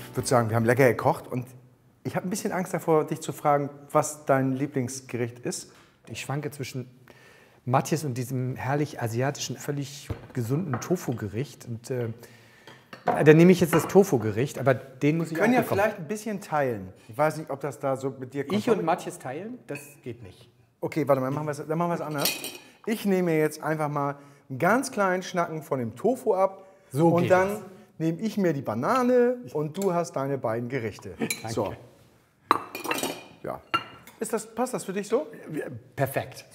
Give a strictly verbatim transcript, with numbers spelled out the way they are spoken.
würde sagen, wir haben lecker gekocht und ich habe ein bisschen Angst davor, dich zu fragen, was dein Lieblingsgericht ist. Ich schwanke zwischen Matthias und diesem herrlich asiatischen, völlig gesunden Tofu-Gericht. Und äh, dann nehme ich jetzt das Tofu-Gericht, aber den muss Wir ich können auch ja bekommen. vielleicht ein bisschen teilen. Ich weiß nicht, ob das da so mit dir kommt. Ich und Matthias teilen? Das geht nicht. Okay, warte mal, machen wir's, dann machen wir es anders. Ich nehme mir jetzt einfach mal einen ganz kleinen Schnacken von dem Tofu ab. So und geht dann das. nehme ich mir die Banane und du hast deine beiden Gerichte. Danke. So. Ja. Ist das, passt das für dich so? Perfekt.